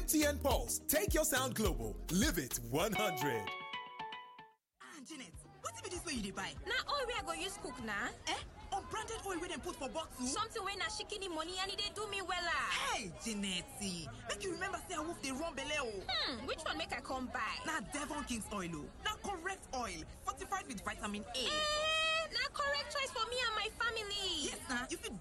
MTN Pulse. Take your sound global. Live it 100. Janet, what be this way you dey buy? Na oil wey I go use cook na. Unbranded oil wey dem put for bottle? Something wey na shikini money and e dey do me wella. Hey, Janet, make you remember say awoof dey run belle o. Which one make I come buy? Na Devon King's oil o. Na correct oil, fortified with vitamin A. Na correct choice for me and my family. Yes na, you fit